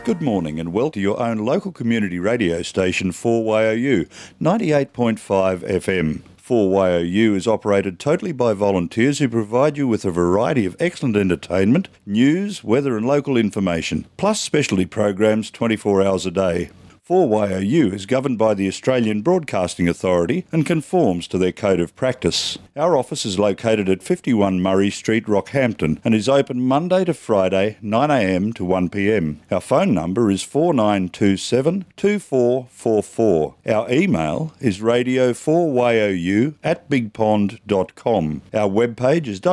Good morning and welcome to your own local community radio station 4YOU, 98.5 FM. 4YOU is operated totally by volunteers who provide you with a variety of excellent entertainment, news, weather and local information, plus specialty programs 24 hours a day. 4YOU is governed by the Australian Broadcasting Authority and conforms to their code of practice. Our office is located at 51 Murray Street, Rockhampton, and is open Monday to Friday, 9am to 1pm. Our phone number is 4927 2444. Our email is radio4YOU@bigpond.com. Our webpage is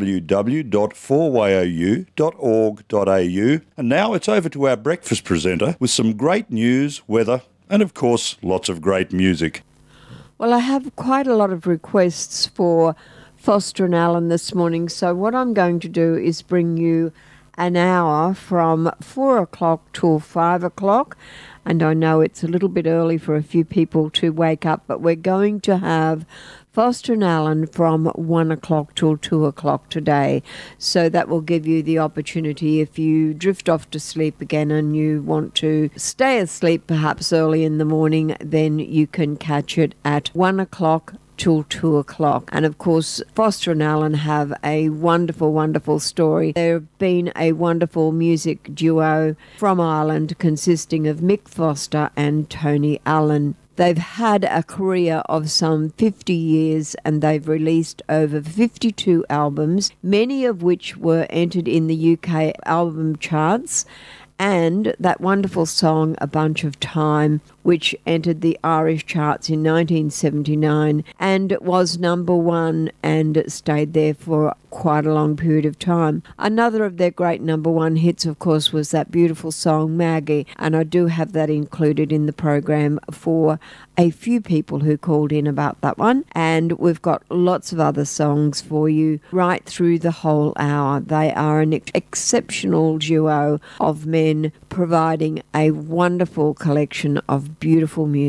www.4YOU.org.au. And now it's over to our breakfast presenter with some great news, weather, and of course, lots of great music. Well, I have quite a lot of requests for Foster and Allen this morning, so what I'm going to do is bring you an hour from 4 o'clock till 5 o'clock, and I know it's a little bit early for a few people to wake up, but we're going to have Foster and Allen from 1 o'clock till 2 o'clock today. So that will give you the opportunity, if you drift off to sleep again and you want to stay asleep perhaps early in the morning, then you can catch it at 1 o'clock till 2 o'clock. And of course, Foster and Allen have a wonderful, wonderful story. They've been a wonderful music duo from Ireland consisting of Mick Foster and Tony Allen. They've had a career of some 50 years and they've released over 52 albums, many of which were entered in the UK album charts, and that wonderful song A Bunch of Time, which entered the Irish charts in 1979 and was number one and stayed there for quite a long period of time. Another of their great number one hits, of course, was that beautiful song Maggie, and I do have that included in the program for a few people who called in about that one. And we've got lots of other songs for you right through the whole hour. They are an exceptional duo of men providing a wonderful collection of beautiful music.